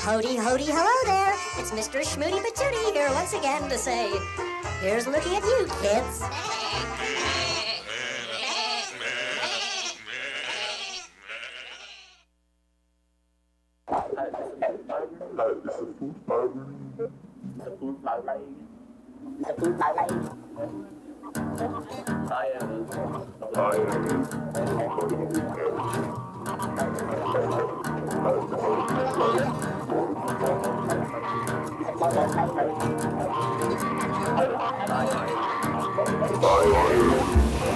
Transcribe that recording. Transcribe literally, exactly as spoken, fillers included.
Hody, hody, hello there. It's Mister Schmoody Patootie here once again to say, here's looking at you, kids. It's a food library. It's a food library. It's a food library. I am. I am. I am.